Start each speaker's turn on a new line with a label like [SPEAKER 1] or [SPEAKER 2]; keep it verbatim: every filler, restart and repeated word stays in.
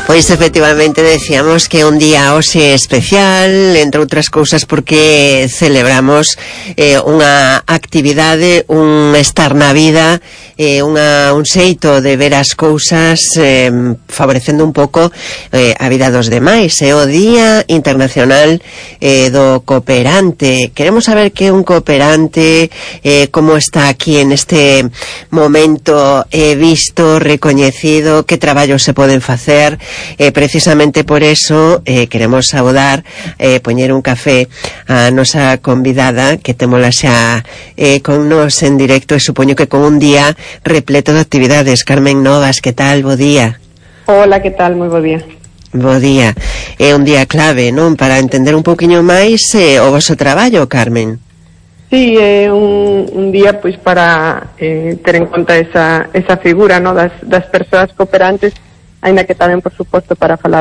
[SPEAKER 1] Pois efectivamente decíamos que un día hoxe especial, entre outras cousas porque celebramos eh, unha actividade, un estar na vida, eh, unha, un xeito de ver as cousas eh, favorecendo un pouco eh, a vida dos demais. É o Día Internacional eh, do Cooperante. Queremos saber que é un cooperante, eh, como está aquí en este momento eh, visto, recoñecido, que traballos se poden facer. Eh, precisamente por eso eh, queremos saudar, eh, poñer un café a nosa convidada, que témola xa eh, con nos en directo, e supoño que con un día repleto de actividades. Carmen Novas, que tal? Bo día.
[SPEAKER 2] Hola, que tal? Moi bo día.
[SPEAKER 1] Bo día. É un día clave, non? Para entender un pouquiño máis eh, o vosso traballo, Carmen.
[SPEAKER 2] Sí, é un, un día pois para eh, ter en conta esa, esa figura, no, das, das persoas cooperantes, aínda que tamén, por suposto, para falar